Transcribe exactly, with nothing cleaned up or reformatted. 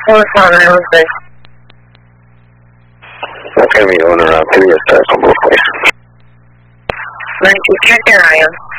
What was on I was there? That's going to be going around three stars on both ways. Thank you. Check your iron.